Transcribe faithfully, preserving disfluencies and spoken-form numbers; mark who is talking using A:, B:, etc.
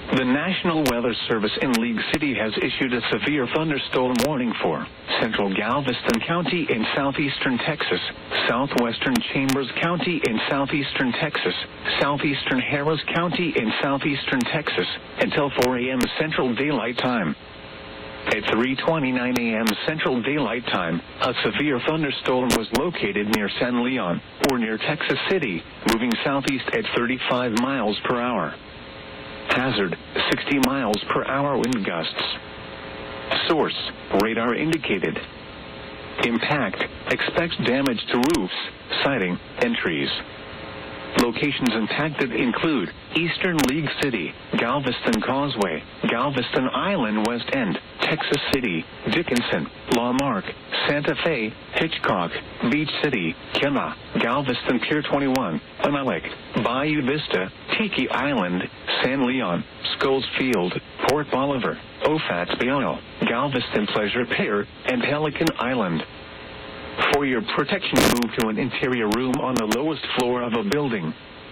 A: The National Weather Service in League City has issued a severe thunderstorm warning for central Galveston County in southeastern Texas, southwestern Chambers County in southeastern Texas, southeastern Harris County in southeastern Texas, until four a m Central Daylight Time. At three twenty-nine a m Central Daylight Time, a severe thunderstorm was located near San Leon, or near Texas City, moving southeast at thirty-five miles per hour. Hazard, sixty miles per hour wind gusts. Source, radar indicated. Impact, expects damage to roofs, siding, and trees. Locations impacted include Eastern League City, Galveston Causeway, Galveston Island West End, Texas City, Dickinson, La Marque, Santa Fe, Hitchcock, Beach City, Kenna, Galveston Pier twenty-one, Amalek, Bayou Vista, Tiki Island, San Leon, Scholes Field, Port Bolivar, Ofats Bayonne, Galveston Pleasure Pier, and Pelican Island. For your protection, move to an interior room on the lowest floor of a building.